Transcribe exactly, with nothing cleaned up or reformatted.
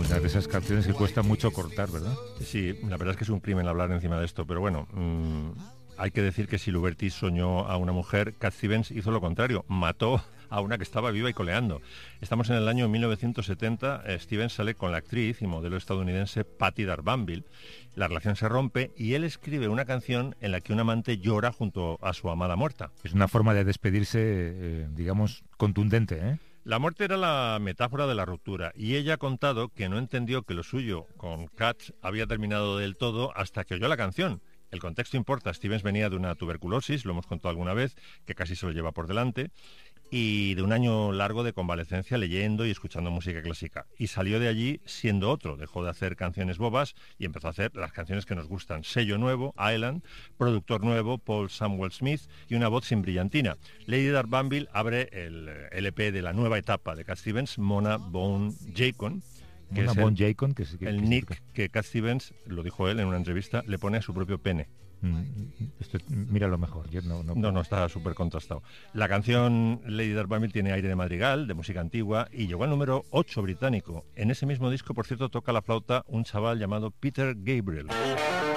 Una de esas canciones que cuesta mucho cortar, ¿verdad? Sí, la verdad es que es un crimen hablar encima de esto, pero bueno, mmm, hay que decir que si Luberti soñó a una mujer, Cat Stevens hizo lo contrario, mató a una que estaba viva y coleando. Estamos en el año mil novecientos setenta, eh, Stevens sale con la actriz y modelo estadounidense Patti Darbanville. La relación se rompe y él escribe una canción en la que un amante llora junto a su amada muerta. Es una forma de despedirse, eh, digamos, contundente, ¿eh? La muerte era la metáfora de la ruptura y ella ha contado que no entendió que lo suyo con Cat había terminado del todo hasta que oyó la canción. El contexto importa. Stevens venía de una tuberculosis, lo hemos contado alguna vez, que casi se lo lleva por delante, y de un año largo de convalecencia leyendo y escuchando música clásica. Y salió de allí siendo otro, dejó de hacer canciones bobas y empezó a hacer las canciones que nos gustan. Sello nuevo, Island, productor nuevo, Paul Samuel Smith, y una voz sin brillantina. Lady Darbanville abre el L P de la nueva etapa de Cat Stevens, Mona Bone Jacob, que Mona es Bone el, Jacob, que, que, el que nick que Cat Stevens, lo dijo él en una entrevista, le pone a su propio pene. Esto, míralo mejor. Yo no, no, no, no está súper contrastado. La canción Lady Darbanville tiene aire de madrigal, de música antigua, y llegó al número ocho británico. En ese mismo disco, por cierto, toca la flauta un chaval llamado Peter Gabriel.